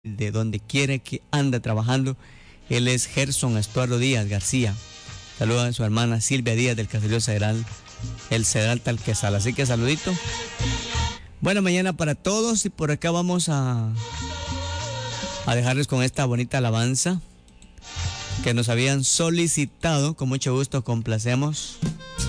de donde quiere que anda trabajando. Él es Gerson Estuardo Díaz García. Saluda a su hermana Silvia Díaz del Caserío Cedral, el Cedral Talquesal. Así que saludito. Buena mañana para todos y por acá vamos a dejarles con esta bonita alabanza que nos habían solicitado. Con mucho gusto complacemos.